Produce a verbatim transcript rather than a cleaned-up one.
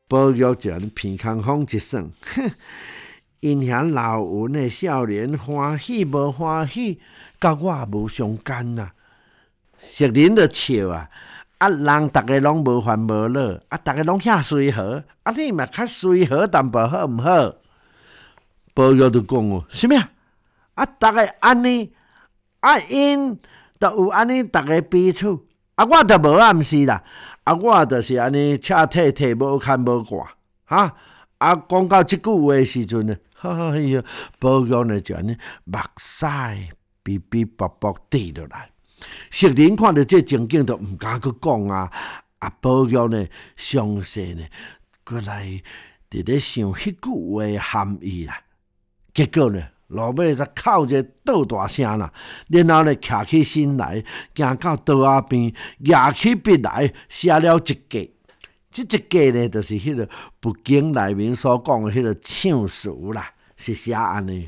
宝玉就安尼鼻空风一算，哼，因遐老文的少年欢喜无欢喜，甲我无相干呐、啊。熟人就笑啊，啊人逐个拢无烦无恼，啊逐个拢遐随和，啊你嘛较随和淡薄好毋好？宝玉就讲哦，啥物啊？啊逐个安尼，啊因都有安尼逐个彼此，啊我都无啊，毋是啦，啊我就是安尼赤体体无牵无挂，哈。啊，讲到即句话的时阵呢，哎呀，宝玉呢就安尼目屎哔哔啵啵滴落来。熟人看到这情景，就毋敢去讲啊。啊，宝玉呢，详细呢，过来伫咧想迄句话的含义啦。结果呢，落尾才哭一个倒大声啦，然后呢，徛起身来，行到桌仔边，举起笔来写了一句。即一句呢，就是迄个《不经内面所讲的迄个唱词啦，是写安尼。